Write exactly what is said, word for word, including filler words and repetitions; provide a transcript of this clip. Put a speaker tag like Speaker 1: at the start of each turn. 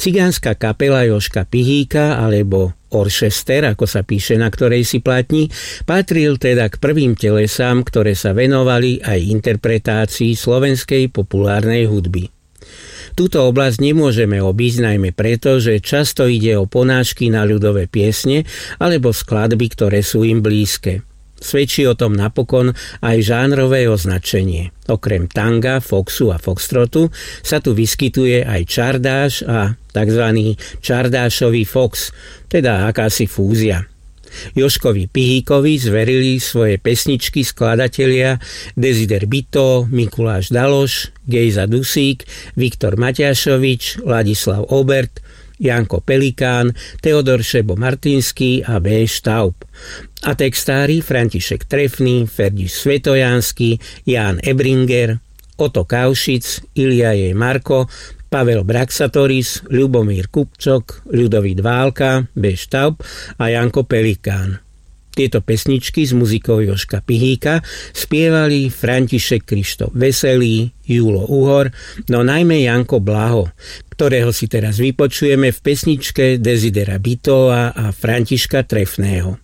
Speaker 1: Cigánska kapela Jožka Pihíka alebo Orchester, ako sa píše na ktorej si platni, patril teda k prvým telesám, ktoré sa venovali aj interpretácii slovenskej populárnej hudby. Túto oblasť nemôžeme obísť najmä preto, že často ide o ponášky na ľudové piesne alebo skladby, ktoré sú im blízke. Svedčí o tom napokon aj žánrové označenie. Okrem tanga, foxu a foxtrotu sa tu vyskytuje aj čardáš a tzv. Čardášový fox, teda akási fúzia. Jožkovi Pihíkovi zverili svoje pesničky skladatelia Desider Bito, Mikuláš Daloš, Gejza Dusík, Viktor Maťašovič, Ladislav Obert, Janko Pelikán, Teodor Šebo Martinský a B. Štaub. A textári František Trefný, Ferdiš Svetojanský, Ján Ebringer, Oto Kaušic, Ilia J. Marko, Pavel Braxatoris, Ľubomír Kupčok, Ľudovít Válka, B. Štaub a Janko Pelikán. Tieto pesničky s muzikou Jožka Pihíka spievali František Krištof Veselý, Júlo Uhor, no najmä Janko Blaho, ktorého si teraz vypočujeme v pesničke Desidera Bitova a Františka Trefného.